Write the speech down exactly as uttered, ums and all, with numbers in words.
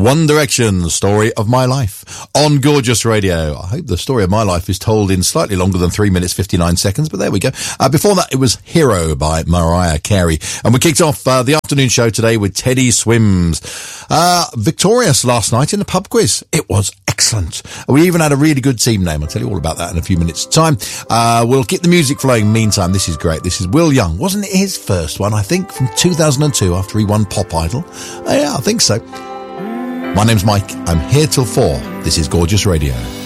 One Direction, Story of My Life, on Gorgeous Radio. I hope the story of my life is told in slightly longer than three minutes, fifty-nine seconds, but there we go. Uh, before that, it was Hero by Mariah Carey. And we kicked off uh, the afternoon show today with Teddy Swims. Uh, victorious last night in the pub quiz. It was excellent. We even had a really good team name. I'll tell you all about that in a few minutes' time. Uh, we'll keep the music flowing. Meantime, this is great. This is Will Young. Wasn't it his first one, I think, from two thousand two after he won Pop Idol? Uh, yeah, I think so. My name's Mike. I'm here till four. This is Gorgeous Radio.